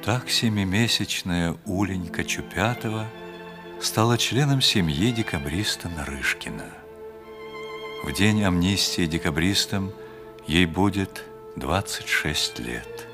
Так семимесячная Уленька Чупятова стала членом семьи декабриста Нарышкина. В день амнистии декабристам ей будет 26 лет.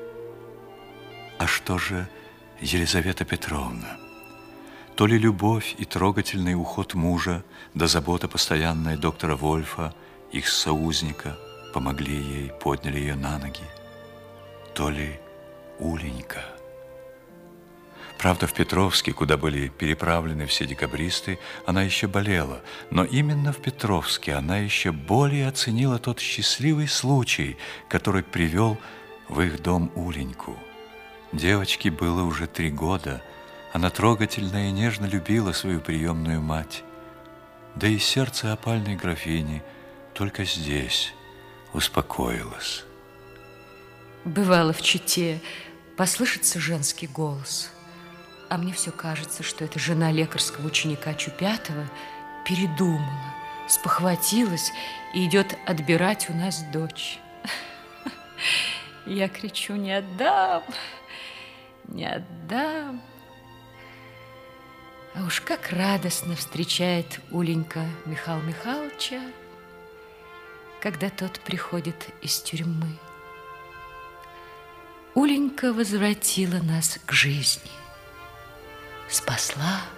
А что же Елизавета Петровна? То ли любовь и трогательный уход мужа, да забота постоянная доктора Вольфа, их союзника, помогли ей, подняли ее на ноги, то ли Уленька. Правда, в Петровске, куда были переправлены все декабристы, она еще болела, но именно в Петровске она еще более оценила тот счастливый случай, который привел в их дом Уленьку. Девочке было уже 3 года, она трогательно и нежно любила свою приемную мать, да и сердце опальной графини только здесь успокоилось. Бывало в Чите послышится женский голос, а мне все кажется, что эта жена лекарского ученика Чупятова передумала, спохватилась и идет отбирать у нас дочь. Я кричу: не отдам, не отдам. А уж как радостно встречает Уленька Михаила Михайловича, когда тот приходит из тюрьмы. Уленька возвратила нас к жизни, спасла